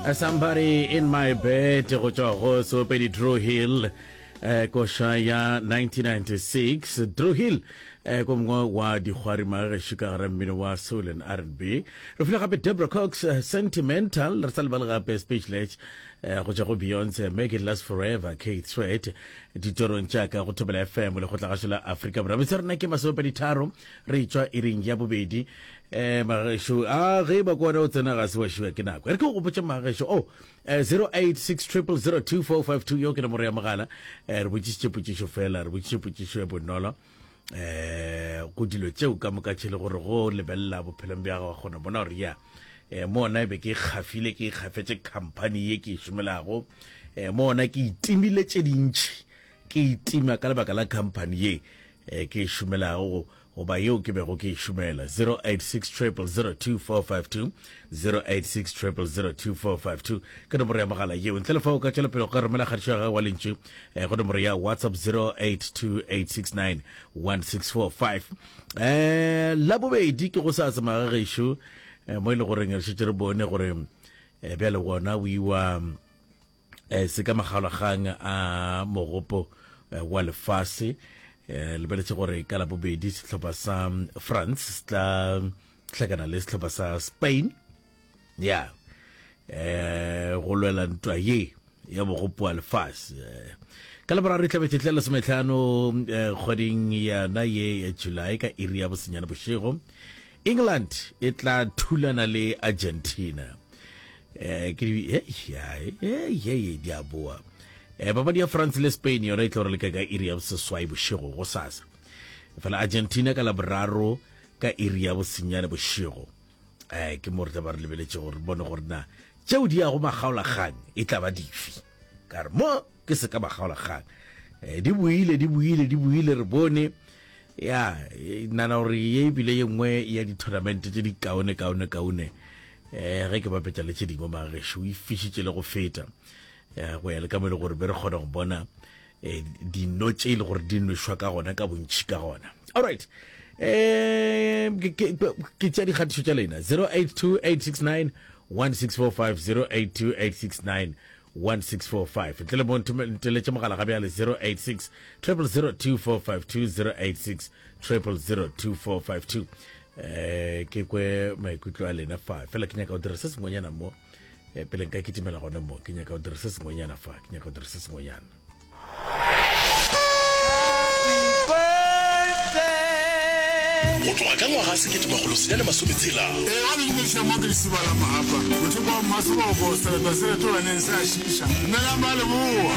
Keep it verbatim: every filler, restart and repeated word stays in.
Somebody in my bed go tswa go Soapedi Drew Hill eh kosha ya nineteen ninety-six. Drew Hill eh ko mngwe wa digwari mare shika ra mmino wa soul and R and B. Re fela gape Deborah Cox uh, Sentimental re salba le gape Speechless eh go tswa go Beyonce Make It Last Forever Kate Sweat ditoro ntšaka go thobela F M le go tla ga shela Africa bra bese rena ke Masoapedi tharo re tswa iring ya bobedi eh magesho a ge ba kwana o tsena ga se wa shiwa ke nako re ke go botsa magesho oh zero eight six zero zero zero two four five two yo ke mo re ya mogala eh re botsitse potsitso fela re botsitse potsitso e bonolo eh go dilo tseo ka moka tshele gore go lebella bophelong bja ga gona bona re ya eh mona be ke khafile ke khafetse company ye ke shumelago eh mona ke itimile tse dintsi ke itima ka lebaka la company ye eh ke shumelago go ba yo ke be go ke shumela zero eight six zero zero zero two four five two zero eight six zero zero zero two four five two ke no re magala ye o ntele fa o ka tshela pele go re mela khatsha ga wa lentse eh go no re ya WhatsApp zero eight two eight six nine one six four five eh la bobedi ke go sa sa magesho eh mo ile go re ngere tshire bone gore eh be le gona we wa eh se ka magala gang a mogopo wa lefase eh le beletse gore ka la bobedi setlhopha sa France tla tlhakana le setlhopha sa Spain ya eh go lwela ntwa ye ya mogopo wa lefase ka la boraro tla betletlela semetlhano kgoding ya na ye ya July ka iri ya bosenyana boshego England e tla thulana le Argentina eh ke ya ye ye diaboa eh ba dia France le Spain yona e tlore le ka iri ya seswai boshego go sasa fela Argentina ka la boraro ka iri ya bosenyana boshego eh ke mo re ba re lebeletse gore bone gore na tseo di ya go magaola gang e tla ba difi ka re mo ke se ka magaola gang eh di buile di buile di buile re bone ya nana re ye bile ye ngwe ya di tournament tse di kaone kaone kaone eh ge ke ba petsa le tse dingwe mare shu e fishitse le go feta ya go ya le ka mo le gore be re gona go bona eh di notse ile gore di nweshwa ka gona ka bontshi ka gona all right eh ke tsa di khatiso tsa lena zero eight two eight six nine one six four five zero eight two eight six nine one six four five tle bon tle tsa mogala ga bya le zero eight six zero zero zero two four five two zero eight six zero zero zero two four five two eh ke kwe maikutlo a lena fa fela ke nyaka o dirisa sengonyana mo e pele nka kitimela gona mo ke nyaka o dirisa sengonyana fa ke nyaka o dirisa sengonyana go tloga ka ngwaga se ke tumagolo se le masometshela e a di le shama ke se bala mahapa go tloga maso go go se ba se to ene sa shisha nna la male bo